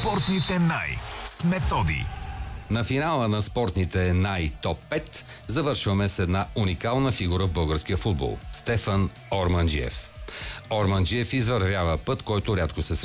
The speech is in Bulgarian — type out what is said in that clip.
Спортните с Методи. На финала на спортните топ 5 завършваме с една уникална фигура в българския футбол – Стефан Орманджиев. Орманджиев извървява път, който рядко се